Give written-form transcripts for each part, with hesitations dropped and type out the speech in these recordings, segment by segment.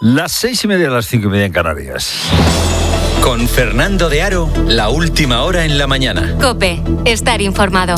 Las 6:30, las 5:30 en Canarias. Con Fernando de Aro, la última hora en la mañana. COPE, estar informado.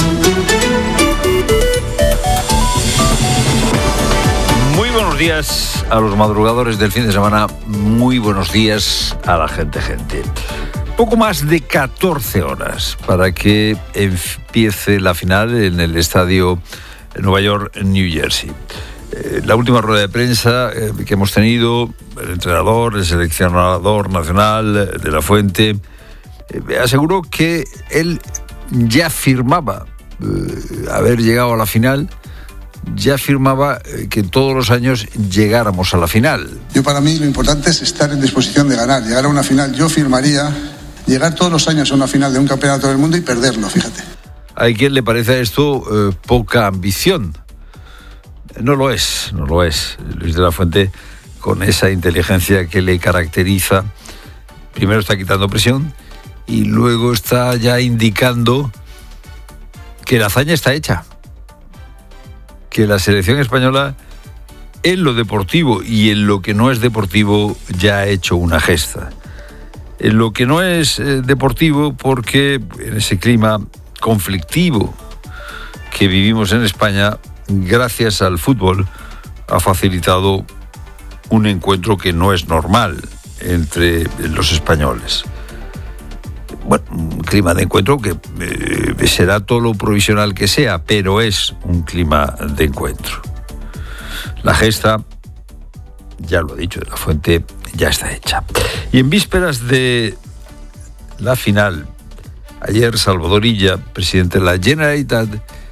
Muy buenos días a los madrugadores del fin de semana. Muy buenos días a la gente. Poco más de 14 horas para que empiece la final en el estadio Nueva York-New Jersey. La última rueda de prensa que hemos tenido, el entrenador, el seleccionador nacional de La Fuente, aseguró que él ya firmaba haber llegado a la final, ya afirmaba que todos los años llegáramos a la final. Para mí lo importante es estar en disposición de ganar, llegar a una final. Yo firmaría llegar todos los años a una final de un campeonato del mundo y perderlo, fíjate. Hay quien le parece a esto poca ambición. No lo es. Luis de la Fuente, con esa inteligencia que le caracteriza, primero está quitando presión y luego está ya indicando que la hazaña está hecha. Que la selección española, en lo deportivo y en lo que no es deportivo, ya ha hecho una gesta. En lo que no es deportivo, porque en ese clima conflictivo que vivimos en España, gracias al fútbol, ha facilitado un encuentro que no es normal entre los españoles. Bueno, un clima de encuentro que será todo lo provisional que sea, pero es un clima de encuentro. La gesta, ya lo ha dicho de la Fuente, ya está hecha. Y en vísperas de la final, ayer Salvador Illa, presidente de la Generalitat,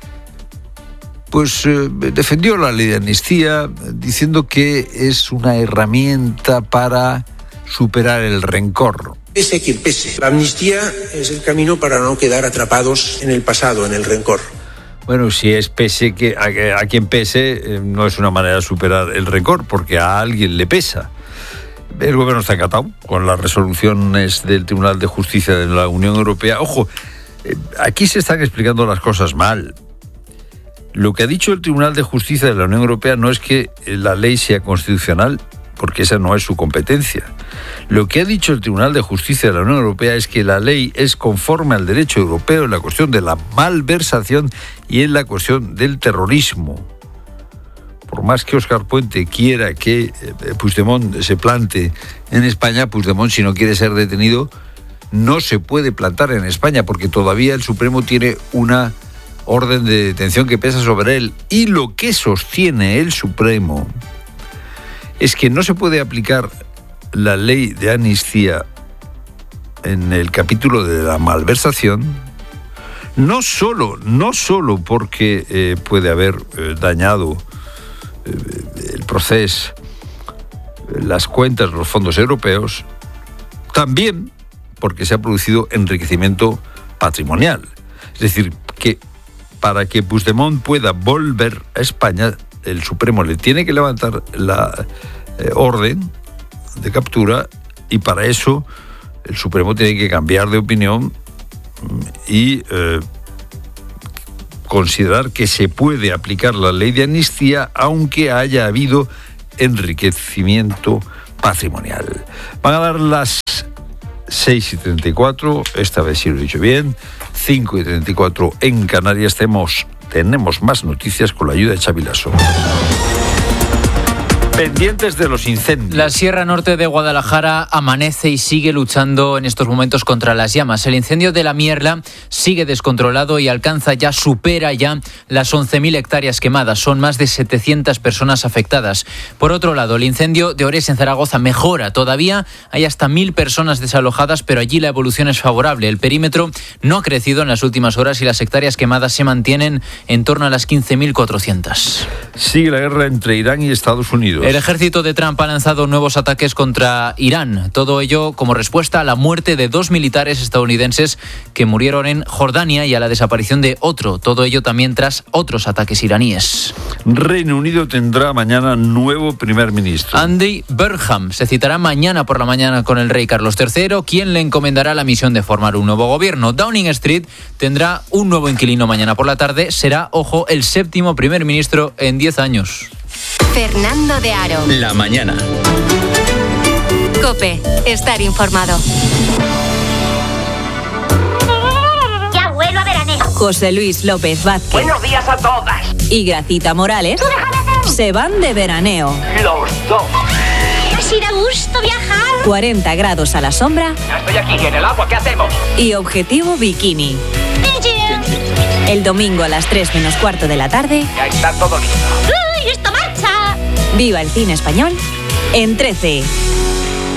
pues defendió la ley de amnistía diciendo que es una herramienta para superar el rencor. Pese a quien pese, la amnistía es el camino para no quedar atrapados en el pasado, en el rencor. Bueno, si es pese a quien pese, no es una manera de superar el rencor, porque a alguien le pesa. El gobierno está encantado con las resoluciones del Tribunal de Justicia de la Unión Europea. Ojo, aquí se están explicando las cosas mal. Lo que ha dicho el Tribunal de Justicia de la Unión Europea no es que la ley sea constitucional, porque esa no es su competencia. Lo que ha dicho el Tribunal de Justicia de la Unión Europea es que la ley es conforme al derecho europeo en la cuestión de la malversación y en la cuestión del terrorismo. Por más que Óscar Puente quiera que Puigdemont se plante en España, Puigdemont, si no quiere ser detenido, no se puede plantar en España, porque todavía el Supremo tiene una orden de detención que pesa sobre él. Y lo que sostiene el Supremo es que no se puede aplicar la ley de amnistía en el capítulo de la malversación, no solo porque puede haber dañado el proceso, las cuentas, los fondos europeos, también porque se ha producido enriquecimiento patrimonial. Es decir, que para que Puigdemont pueda volver a España, el Supremo le tiene que levantar la orden de captura, y para eso el Supremo tiene que cambiar de opinión y considerar que se puede aplicar la ley de amnistía aunque haya habido enriquecimiento patrimonial. Van a dar las 6:34, esta vez sí lo he dicho bien, 5:34 en Canarias. Tenemos más noticias con la ayuda de Xavi Lasso. Pendientes de los incendios. La Sierra Norte de Guadalajara amanece y sigue luchando en estos momentos contra las llamas. El incendio de la Mierla sigue descontrolado y supera ya las 11.000 hectáreas quemadas. Son más de 700 personas afectadas. Por otro lado, el incendio de Ores en Zaragoza mejora. Todavía hay hasta 1.000 personas desalojadas, pero allí la evolución es favorable. El perímetro no ha crecido en las últimas horas y las hectáreas quemadas se mantienen en torno a las 15.400. Sigue la guerra entre Irán y Estados Unidos. El ejército de Trump ha lanzado nuevos ataques contra Irán. Todo ello como respuesta a la muerte de 2 militares estadounidenses que murieron en Jordania y a la desaparición de otro. Todo ello también tras otros ataques iraníes. Reino Unido tendrá mañana nuevo primer ministro. Andy Burnham se citará mañana por la mañana con el rey Carlos III, quien le encomendará la misión de formar un nuevo gobierno. Downing Street tendrá un nuevo inquilino mañana por la tarde. Será, ojo, el 7º primer ministro en 10 años. Fernando de Aro. La mañana. COPE. Estar informado. Ya vuelvo a veraneo. José Luis López Vázquez. Buenos días a todas. Y Gracita Morales se van de veraneo. Los dos. Así da gusto viajar. 40 grados a la sombra. Ya estoy aquí en el agua, ¿qué hacemos? Y objetivo bikini. El domingo a las 3 menos cuarto de la tarde. Ya está todo listo. ¡Uy, esto marcha! Viva el cine español en 13.